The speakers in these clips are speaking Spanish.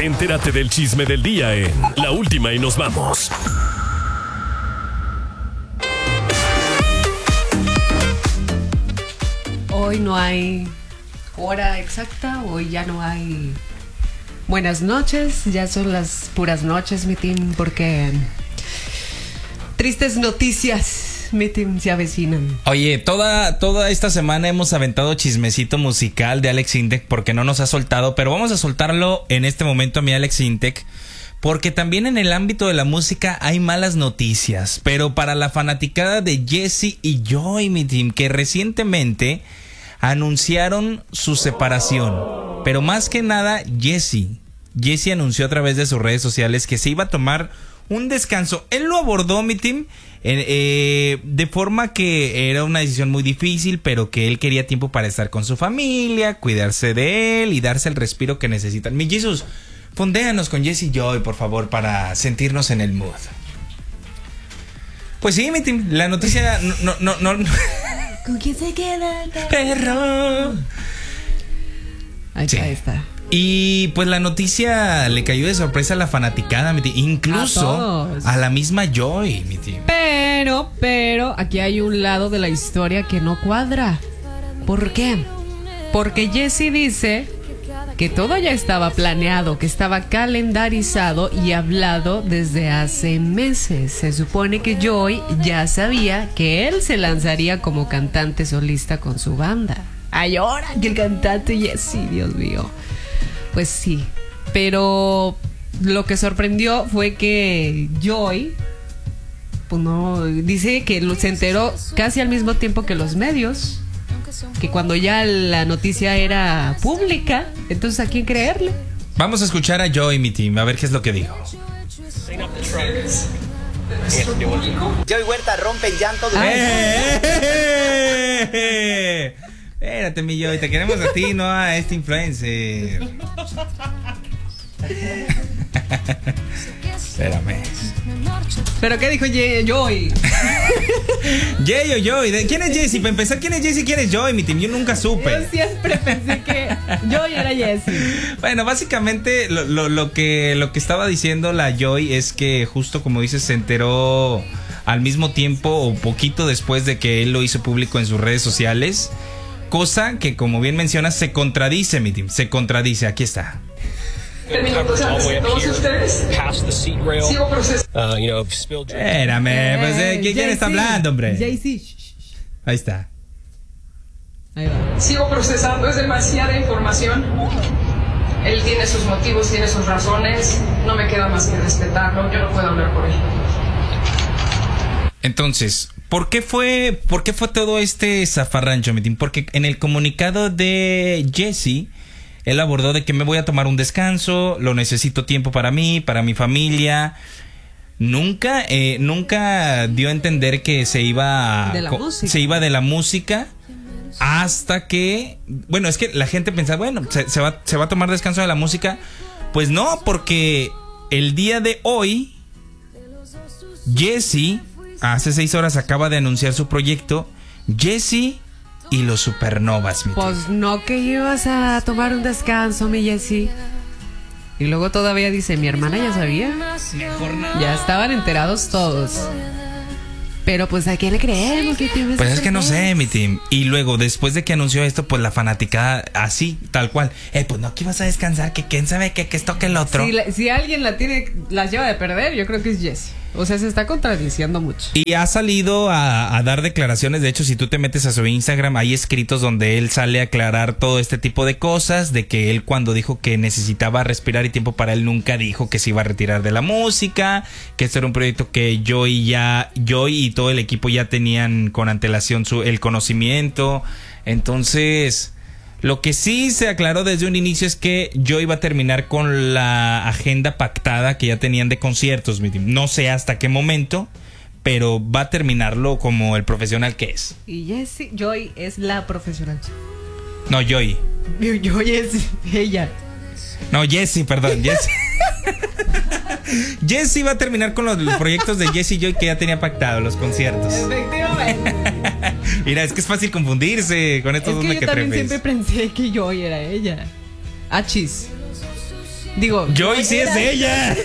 Entérate del chisme del día en La Última y nos vamos. Hoy no hay hora exacta, hoy ya no hay buenas noches, ya son las puras noches, mi team, porque tristes noticias, mi team, se avecinan. Oye, toda esta semana hemos aventado chismecito musical de Alex Intec porque no nos ha soltado, pero vamos a soltarlo en este momento a mi Alex Intec, porque también en el ámbito de la música hay malas noticias, pero para la fanaticada de Jessie y Joy, mi team, que recientemente anunciaron su separación, pero más que nada Jessie anunció a través de sus redes sociales que se iba a tomar un descanso. Él lo abordó, mi team, de forma que era una decisión muy difícil, pero que él quería tiempo para estar con su familia, cuidarse de él y darse el respiro que necesitan. Mi Jesus, fondéanos con Jessie Joy, por favor, para sentirnos en el mood. Pues sí, mi team, la noticia no. ¿Con quién se queda el perro? Ahí Sí. está. Y pues la noticia le cayó de sorpresa a la fanaticada, mi team, incluso a la misma Joy, mi team. Pero aquí hay un lado de la historia que no cuadra. ¿Por qué? Porque Jessie dice que todo ya estaba planeado, que estaba calendarizado y hablado desde hace meses. Se supone que Joy ya sabía que él se lanzaría como cantante solista con su banda. Ay, ahora que el cantante Jessie, Dios mío. Pues sí, pero lo que sorprendió fue que Joy, pues no, dice que se enteró casi al mismo tiempo que los medios, que cuando ya la noticia era pública, entonces ¿a quién creerle? Vamos a escuchar a Joy, mi team, a ver qué es lo que dijo. Joy Huerta rompe en llanto Espérate, mi Joy, te queremos a ti, no a este influencer. Espérame. ¿Pero qué dijo Joy? Jay o Joy, ¿quién es Jessie? Para empezar, ¿quién es Jessie? ¿Quién es Joy, mi team? Yo nunca supe. Yo siempre pensé que Joy era Jessie. Bueno, básicamente lo que estaba diciendo la Joy es que justo como dices, se enteró al mismo tiempo o poquito después de que él lo hizo público en sus redes sociales. Cosa que, como bien mencionas, se contradice, mi team. Se contradice. Aquí está. Todos ustedes sigo procesando. Espérame, pues, ¿quién está hablando, hombre? Jay-Z. Ahí está. Ahí va. Sigo procesando, es demasiada información. Él tiene sus motivos, tiene sus razones. No me queda más que respetarlo. Yo no puedo hablar por él. Entonces, ¿por qué fue todo este zafarrancho, mi team? Porque en el comunicado de Jessie, él abordó de que me voy a tomar un descanso, lo necesito tiempo para mí, para mi familia. Nunca dio a entender que se iba de la música hasta que, bueno, es que la gente pensaba, bueno, se va a tomar descanso de la música. Pues no, porque el día de hoy Jessie, hace 6 horas, acaba de anunciar su proyecto Jessie y los Supernovas, mi tío. Pues no que ibas a tomar un descanso, mi Jessie. Y luego todavía dice, mi hermana ya sabía. Ya estaban enterados todos. Pero pues ¿a quién le creemos? Pues es que no sé, mi team. Y luego, después de que anunció esto, pues la fanaticada, así, tal cual. Pues no, que ibas a descansar, que quién sabe que esto que el otro. Si alguien las lleva de perder, yo creo que es Jessie. O sea, se está contradiciendo mucho. Y ha salido a dar declaraciones. De hecho, si tú te metes a su Instagram, hay escritos donde él sale a aclarar todo este tipo de cosas. De que él, cuando dijo que necesitaba respirar y tiempo para él, nunca dijo que se iba a retirar de la música. Que esto era un proyecto que Joy y todo el equipo ya tenían con antelación el conocimiento. Entonces, lo que sí se aclaró desde un inicio es que Joy iba a terminar con la agenda pactada que ya tenían de conciertos. No sé hasta qué momento, pero va a terminarlo como el profesional que es. Y Joy es la profesional. No, Joy. Joy es ella. No, Jessie, perdón, Jessie. Jessie va a terminar con los proyectos de Jessie Joy que ya tenía pactado, los conciertos. Efectivamente. Mira, es que es fácil confundirse con estos dos mequetrefes. Yo también mequetrefes. siempre pensé que Joy era ella. Achis. Digo, Joy sí es ella.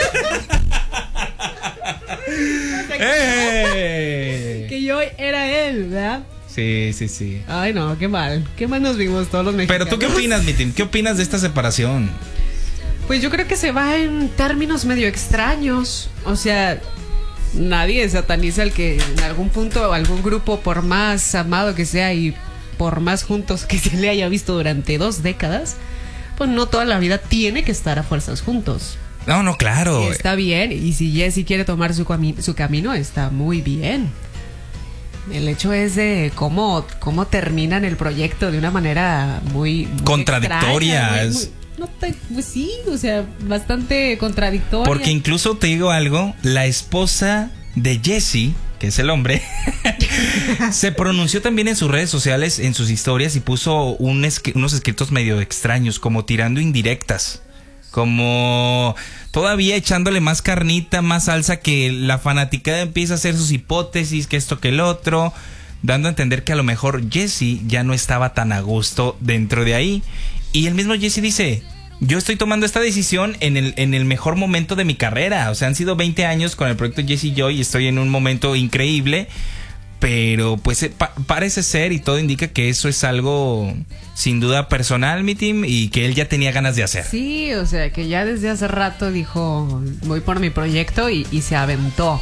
Que Joy era él, ¿verdad? Sí. Ay, no, qué mal. Qué mal nos vimos todos los mexicanos. Pero tú, ¿qué opinas, mi team? ¿Qué opinas de esta separación? Pues yo creo que se va en términos medio extraños. O sea, nadie sataniza al que en algún punto algún grupo, por más amado que sea y por más juntos que se le haya visto durante 2 décadas, pues no toda la vida tiene que estar a fuerzas juntos. No, claro. Y está bien. Y si Jesse quiere tomar su camino, está muy bien. El hecho es de cómo terminan el proyecto de una manera muy contradictoria. Extraña, pues sí, o sea, bastante contradictoria. Porque incluso te digo algo, la esposa de Jesse, que es el hombre, se pronunció también en sus redes sociales, en sus historias, y puso unos escritos medio extraños, como tirando indirectas. Como todavía echándole más carnita, más salsa, que la fanaticada empieza a hacer sus hipótesis, que esto, que el otro, dando a entender que a lo mejor Jesse ya no estaba tan a gusto dentro de ahí. Y el mismo Jesse dice, yo estoy tomando esta decisión en el mejor momento de mi carrera. O sea, han sido 20 años con el proyecto Jesse Joy y estoy en un momento increíble. Pero pues parece ser, y todo indica que eso es algo sin duda personal, mi team, y que él ya tenía ganas de hacer. Sí, o sea, que ya desde hace rato dijo, voy por mi proyecto, y se aventó.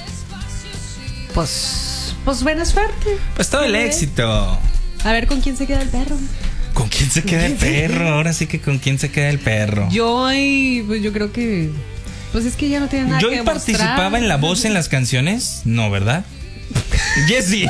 Pues buena suerte. Pues todo el éxito. A ver, ¿con quién se queda el perro? ¿Con quién se queda el perro? Ahora sí que ¿con quién se queda el perro? Pues yo creo que... Pues es que ya no tiene nada que ¿Joy participaba en la voz en las canciones? No, ¿verdad? Jesse.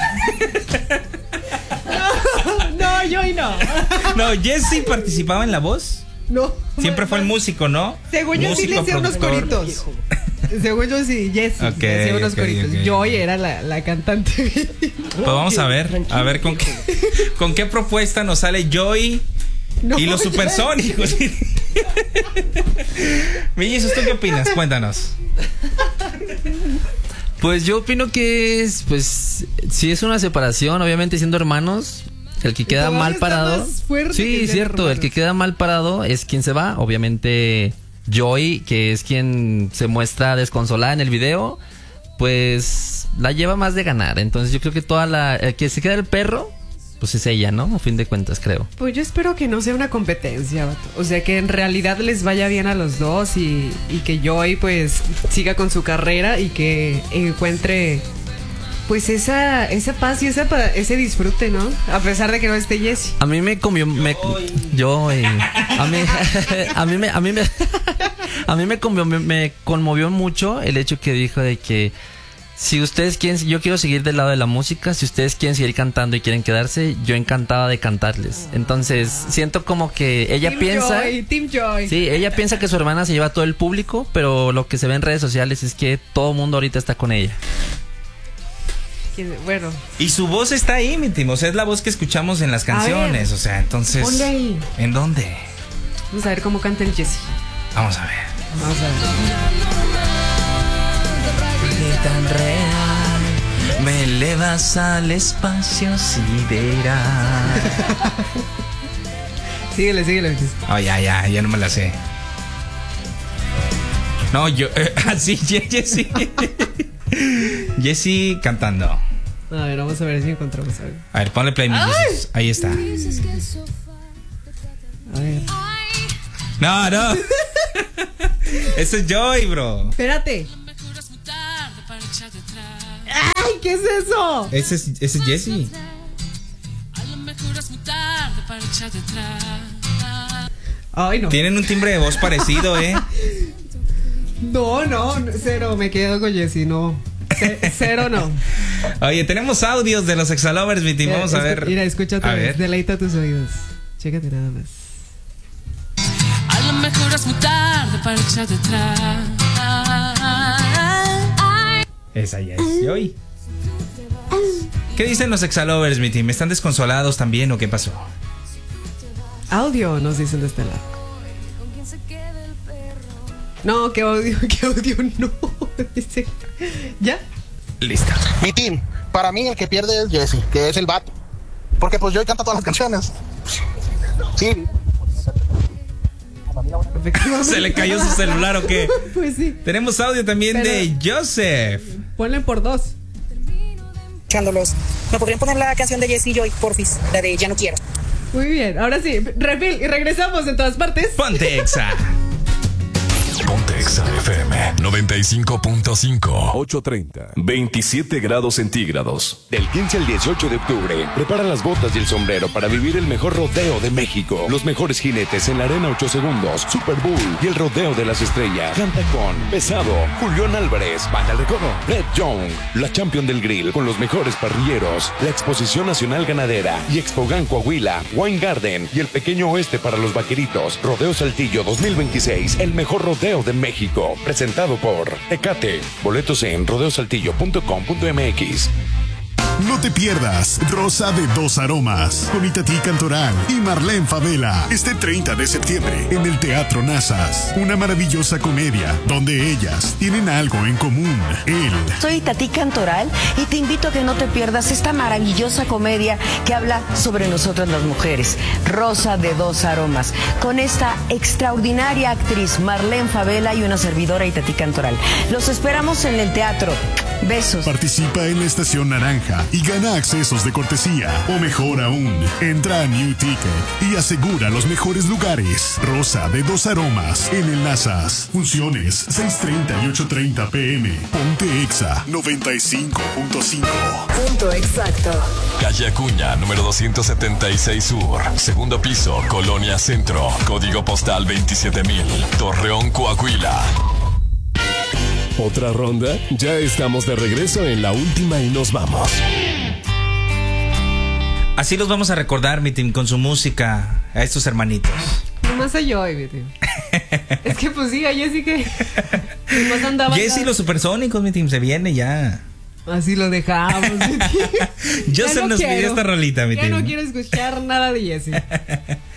No, Joy no. No, Jesse participaba en la voz. No. Siempre fue el músico, ¿no? Según yo sí le hacía unos coritos. Según yo sí, Jesse le hacía unos coritos. Joy era la cantante. Pues vamos a ver con qué propuesta nos sale Joy y los Supersónicos. Millizos, ¿tú qué opinas? Cuéntanos. Pues yo opino que si es una separación, obviamente siendo hermanos, el que queda mal parado. Sí, cierto, el que queda mal parado es quien se va, obviamente Joy, que es quien se muestra desconsolada en el video, pues la lleva más de ganar. Entonces yo creo que el que se queda el perro, pues es ella, ¿no? A fin de cuentas, creo. Pues yo espero que no sea una competencia, vato. O sea, que en realidad les vaya bien a los dos y que Joy pues siga con su carrera y que encuentre pues esa paz y ese disfrute, ¿no? A pesar de que no esté Jesse. A mí me conmovió me conmovió mucho el hecho que dijo de que si ustedes quieren, yo quiero seguir del lado de la música, si ustedes quieren seguir cantando y quieren quedarse, yo encantada de cantarles. Entonces, siento como que ella piensa... Team Joy. Sí, ella piensa que su hermana se lleva a todo el público, pero lo que se ve en redes sociales es que todo el mundo ahorita está con ella. Bueno. Y su voz está ahí, mi team. O sea, es la voz que escuchamos en las canciones. O sea, entonces... Ponle ahí. ¿En dónde? Vamos a ver cómo canta el Jesse. Vamos a ver. Tan real, me elevas al espacio sideral. Síguele. Oh, ya no me la sé. No, yo, así, Jesse. Jesse cantando. A ver, vamos a ver si encontramos algo. A ver, ponle play, Jesus. Ahí está. A ver. No. Eso es Joy, bro. Espérate. ¡Ay! ¿Qué es eso? Ese es Jesse. Ay, no. Tienen un timbre de voz parecido, ¿eh? No, cero. Me quedo con Jesse, no. Cero no. Oye, tenemos audios de los Exalovers, mi team. Vamos a ver. Mira, escúchate. A ver. Deleita tus oídos. Chécate nada más. A lo mejor es muy tarde para echarte atrás. Esa ya es Joy. ¿Qué dicen los Exalovers, mi team? ¿Están desconsolados también o qué pasó? Audio, nos dicen de este lado. No, qué audio no. Dice. ¿Ya? Listo. Mi team, para mí el que pierde es Jesse, que es el vato. Porque pues yo canta todas las canciones. Sí. ¿Se le cayó su celular o qué? Pues sí. Tenemos audio también de Joseph. Ponle por 2. Escuchándolos. ¿Me podrían poner la canción de Jessie Joy, porfis? La de Ya no quiero. Muy bien, ahora sí, refill y regresamos en todas partes. Ponte Exa. Ponte Exa FM 95.5 8:30 27 grados centígrados. Del 15 al 18 de octubre, prepara las botas y el sombrero para vivir el mejor rodeo de México. Los mejores jinetes en la Arena 8 Segundos, Super Bowl y el Rodeo de las Estrellas. Canta con Pesado, Julián Álvarez, Banda El Recodo, Red Young, la Champion del Grill con los mejores parrilleros, la Exposición Nacional Ganadera y Expogan Coahuila, Wine Garden y el Pequeño Oeste para los Vaqueritos. Rodeo Saltillo 2026, el mejor rodeo de México, presentado por Tecate. Boletos en rodeosaltillo.com.mx. No te pierdas Rosa de Dos Aromas con Itatí Cantoral y Marlene Favela este 30 de septiembre en el Teatro Nazas. Una maravillosa comedia donde ellas tienen algo en común. Soy Itatí Cantoral y te invito a que no te pierdas esta maravillosa comedia que habla sobre nosotras las mujeres. Rosa de Dos Aromas, con esta extraordinaria actriz Marlene Favela y una servidora Itatí Cantoral. Los esperamos en el teatro. Besos. Participa en la Estación Naranja y gana accesos de cortesía. O mejor aún, entra a New Ticket y asegura los mejores lugares. Rosa de Dos Aromas en el Nazas. Funciones 6:30 y 8:30 p.m. Ponte Exa 95.5. Punto exacto. Calle Acuña, número 276 Sur. Segundo piso, Colonia Centro. Código postal 27000. Torreón, Coahuila. ¿Otra ronda? Ya estamos de regreso en la última y nos vamos. Así los vamos a recordar, mi team, con su música a estos hermanitos. Nomás a Joy, mi team. Es que pues sí, a Jessie que nomás andaba. Jessie los Supersónicos, mi team, se viene ya. Así lo dejamos, mi team. Joseph nos pidió esta rolita, mi team. Ya no quiero escuchar nada de Jessie.